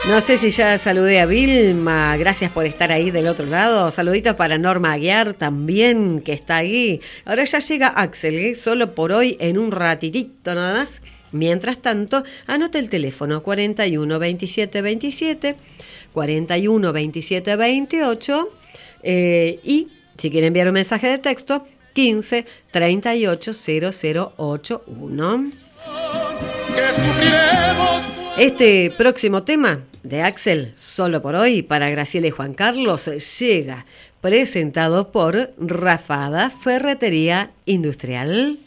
No sé si ya saludé a Vilma, gracias por estar ahí del otro lado. Saluditos para Norma Aguiar también, que está ahí. Ahora ya llega Axel, solo por hoy en un ratitito nada más. Mientras tanto, anote el teléfono 41 27 27, 41 27 28 y si quiere enviar un mensaje de texto, 15 38 0081. Este próximo tema de Axel, solo por hoy, para Graciela y Juan Carlos, llega presentado por Rafada Ferretería Industrial.